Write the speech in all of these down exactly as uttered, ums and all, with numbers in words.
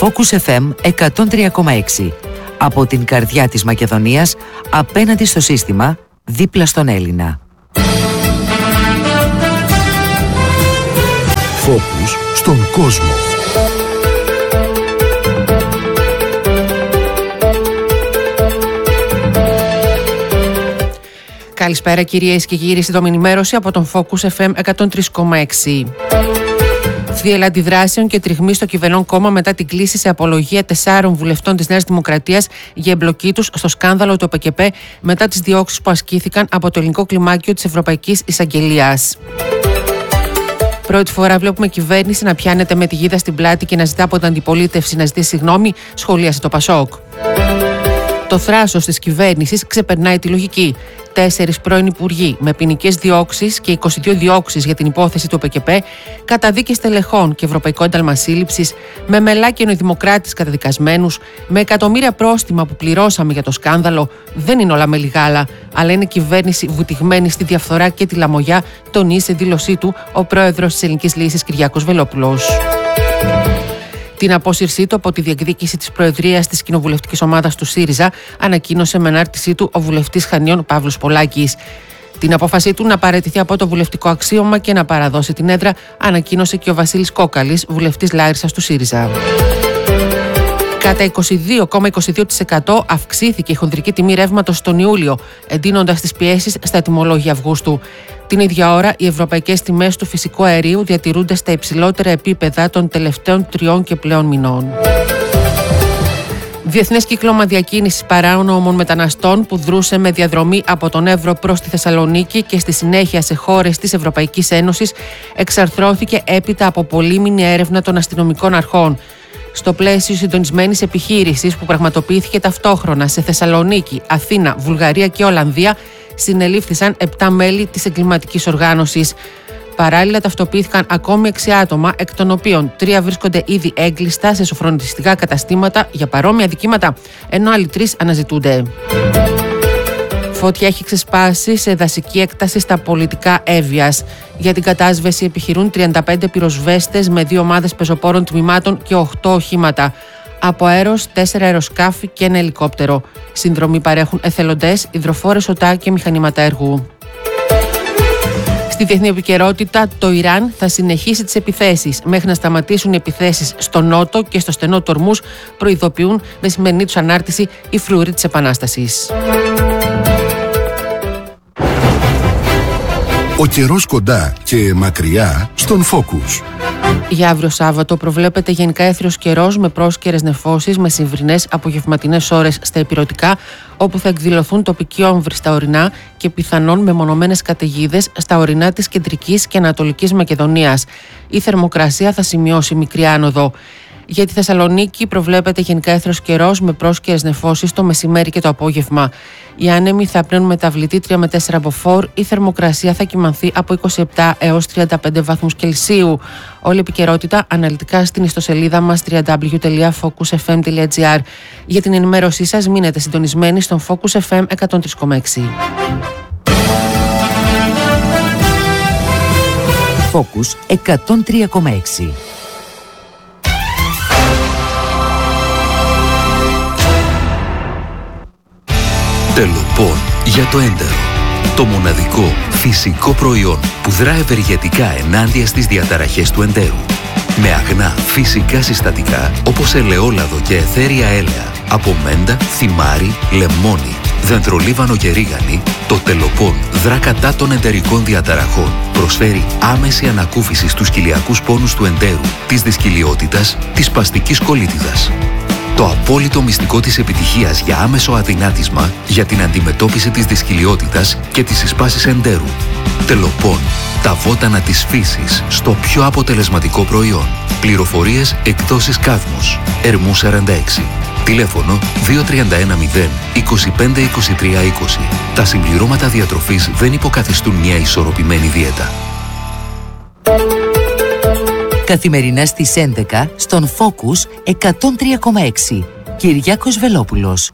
Focus εφ εμ εκατόν τρία κόμμα έξι. Από την καρδιά της Μακεδονίας, απέναντι στο σύστημα, δίπλα στον Έλληνα. Focus στον κόσμο. Καλησπέρα κυρίες και κύριοι, σύντομη ενημέρωση από τον Focus εφ εμ εκατόν τρία κόμμα έξι. Θύελλα αντιδράσεων και τριγμή στο κυβερνών κόμμα μετά την κλήση σε απολογία τεσσάρων βουλευτών της Νέας Δημοκρατίας για εμπλοκή τους στο σκάνδαλο του ΟΠΕΚΕΠ μετά τις διώξεις που ασκήθηκαν από το ελληνικό κλιμάκιο της Ευρωπαϊκής Εισαγγελίας. Πρώτη φορά βλέπουμε κυβέρνηση να πιάνεται με τη γίδα στην πλάτη και να ζητά από την αντιπολίτευση να ζητήσει συγγνώμη, σχολίασε το Πασόκ. Το θράσος της κυβέρνησης ξεπερνάει τη λογική. Τέσσερις πρώην υπουργοί με ποινικές διώξεις και είκοσι δύο διώξεις για την υπόθεση του ΟΠΕΚΕΠ, καταδίκες τελεχών και ευρωπαϊκό ένταλμα σύλληψης, με μελά και νεοδημοκράτες καταδικασμένους, με εκατομμύρια πρόστιμα που πληρώσαμε για το σκάνδαλο, δεν είναι όλα με λιγάλα, αλλά είναι κυβέρνηση βουτυγμένη στη διαφθορά και τη λαμογιά, τονίζει σε δήλωσή του ο πρόεδρος της Ελληνικής Λύσης Κυριάκος Βελόπουλος. Την απόσυρσή του από τη διεκδίκηση της προεδρίας της κοινοβουλευτικής ομάδας του ΣΥΡΙΖΑ ανακοίνωσε με ανάρτησή του ο βουλευτής Χανιών Παύλος Πολάκης. Την απόφασή του να παραιτηθεί από το βουλευτικό αξίωμα και να παραδώσει την έδρα ανακοίνωσε και ο Βασίλης Κόκαλης, βουλευτής Λάρισσας του ΣΥΡΙΖΑ. Κατά είκοσι δύο κόμμα είκοσι δύο τοις εκατό αυξήθηκε η χονδρική τιμή ρεύματος τον Ιούλιο, εντείνοντας τις πιέσεις στα τιμολόγια Αυγούστου. Την ίδια ώρα, οι ευρωπαϊκές τιμές του φυσικού αερίου διατηρούνται στα υψηλότερα επίπεδα των τελευταίων τριών και πλέον μηνών. Διεθνές κύκλωμα διακίνησης παράνομων μεταναστών που δρούσε με διαδρομή από τον Εύρο προς τη Θεσσαλονίκη και στη συνέχεια σε χώρες της Ευρωπαϊκής Ένωσης εξαρθρώθηκε έπειτα από πολύμηνη έρευνα των αστυνομικών αρχών. Στο πλαίσιο συντονισμένης επιχείρησης που πραγματοποιήθηκε ταυτόχρονα σε Θεσσαλονίκη, Αθήνα, Βουλγαρία και Ολλανδία, συνελήφθησαν επτά μέλη της εγκληματικής οργάνωσης. Παράλληλα, ταυτοποιήθηκαν ακόμη έξι άτομα, εκ των οποίων τρία βρίσκονται ήδη έγκλειστα σε σοφρονιστικά καταστήματα για παρόμοια δικήματα, ενώ άλλοι τρεις αναζητούνται. Φώτια έχει ξεσπάσει σε δασική έκταση στα πολιτικά Εύβοιας. Για την κατάσβεση επιχειρούν τριάντα πέντε πυροσβέστες με δύο ομάδες πεζοπόρων τμήματων και οκτώ οχήματα. Από αέρος, τέσσερα αεροσκάφη και ένα ελικόπτερο. Συνδρομή παρέχουν εθελοντές, υδροφόρες ΟΤΑ και μηχανήματα έργου. Στη διεθνή επικαιρότητα, το Ιράν θα συνεχίσει τις επιθέσεις μέχρι να σταματήσουν οι επιθέσεις στο Νότο και στο στενό του Ορμούζ, προειδοποιούν με σημερινή τους ανάρτηση οι φρουροί της Επανάστασης. Ο καιρός κοντά και μακριά στον Focus. Για αύριο Σάββατο προβλέπεται γενικά έθριος καιρός με πρόσκαιρες νεφώσεις με συμβρινές απογευματινές ώρες στα ηπειρωτικά, όπου θα εκδηλωθούν τοπικοί όμβροι στα ορεινά και πιθανόν μεμονωμένες καταιγίδες στα ορεινά της κεντρικής και ανατολικής Μακεδονίας. Η θερμοκρασία θα σημειώσει μικρή άνοδο. Για τη Θεσσαλονίκη προβλέπεται γενικά έθριος καιρός με πρόσκαιρες νεφώσεις το μεσημέρι και το απόγευμα. Οι άνεμοι θα πνέουν μεταβλητή τρία με τέσσερα μποφόρ, η θερμοκρασία θα κυμανθεί από είκοσι επτά έως τριάντα πέντε βαθμούς Κελσίου. Όλη η επικαιρότητα αναλυτικά στην ιστοσελίδα μας double-u double-u double-u τελεία focus f m τελεία g r. Για την ενημέρωσή σας μείνετε συντονισμένοι στον Focus εφ εμ εκατόν τρία κόμμα έξι. Focus εκατόν τρία κόμμα έξι. Τελοπών για το έντερο. Το μοναδικό φυσικό προϊόν που δρά ευεργετικά ενάντια στις διαταραχές του εντέρου. Με αγνά φυσικά συστατικά όπως ελαιόλαδο και αιθέρια έλαια, από μέντα, θυμάρι, λεμόνι, δεντρολίβανο και ρίγανη, το Τελοπών δρά κατά των εντερικών διαταραχών. Προσφέρει άμεση ανακούφιση στους κοιλιακούς πόνους του εντέρου, της δυσκυλιότητας, της σπαστικής κολίτιδας. Το απόλυτο μυστικό της επιτυχίας για άμεσο αδυνάτισμα για την αντιμετώπιση της δυσκυλιότητας και της εισπάσης εντέρου. Τελοπών. Τα βότανα της φύσης στο πιο αποτελεσματικό προϊόν. Πληροφορίες εκδόσεις Κάδμος. Ερμού σαράντα έξι. Τηλέφωνο δύο τρία ένα μηδέν είκοσι πέντε είκοσι τρία είκοσι. Τα συμπληρώματα διατροφής δεν υποκαθιστούν μια ισορροπημένη δίαιτα. Καθημερινά στις έντεκα στον Focus εκατόν τρία κόμμα έξι. Κυριάκος Βελόπουλος.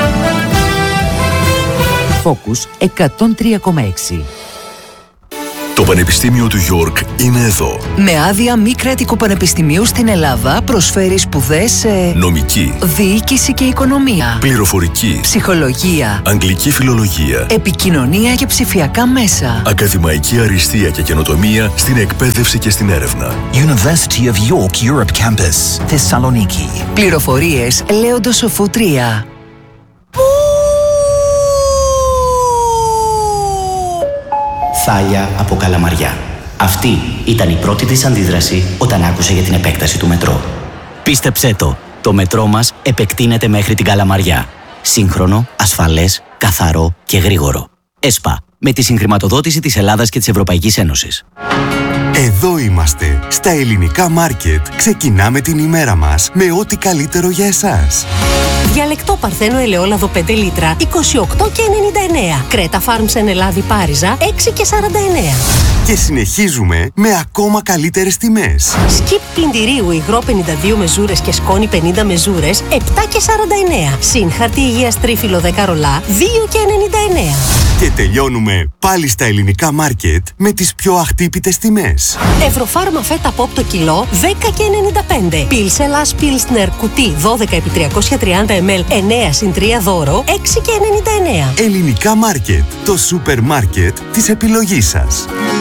Focus εκατόν τρία κόμμα έξι. Το Πανεπιστήμιο του York είναι εδώ. Με άδεια μη κρατικού πανεπιστημίου στην Ελλάδα προσφέρει σπουδές σε νομική, διοίκηση και οικονομία, πληροφορική, ψυχολογία, αγγλική φιλολογία, επικοινωνία και ψηφιακά μέσα, ακαδημαϊκή αριστεία και καινοτομία στην εκπαίδευση και στην έρευνα. University of York Europe Campus, Thessaloniki. Πληροφορίες Λέοντος Σοφού τρία. Θάλια από Καλαμαριά. Αυτή ήταν η πρώτη της αντίδραση όταν άκουσε για την επέκταση του μετρό. Πίστεψέ το, το μετρό μας επεκτείνεται μέχρι την Καλαμαριά. Σύγχρονο, ασφαλές, καθαρό και γρήγορο. ΕΣΠΑ, με τη συγχρηματοδότηση της Ελλάδας και της Ευρωπαϊκής Ένωσης. Εδώ είμαστε, στα ελληνικά μάρκετ. Ξεκινάμε την ημέρα μας με ό,τι καλύτερο για εσάς. Διαλεκτό Παρθένο ελαιόλαδο πέντε λίτρα, είκοσι οκτώ και ενενήντα εννέα. Κρέτα Farms εν Ελλάδη Πάριζα, έξι και σαράντα εννέα. Και συνεχίζουμε με ακόμα καλύτερες τιμές. Σκιπ πλυντηρίου υγρό πενήντα δύο μεζούρες και σκόνη πενήντα μεζούρες, επτά και σαράντα εννέα. Συν χαρτί υγείας τρίφυλλο δέκα ρολά, δύο και ενενήντα εννέα. Και τελειώνουμε πάλι στα ελληνικά μάρκετ με τις πιο αχτύπητες τιμές. Ευρωφάρμα φέτα πόπ το κιλό, δέκα και ενενήντα πέντε. Πίλσελας Πίλσνερ κουτί δώδεκα επί τριακόσια τριάντα μιλιλίτρα, εννέα συν τρία δώρο, έξι και ενενήντα εννέα. Ελληνικά μάρκετ, το σούπερ μάρκετ της επιλογής σας.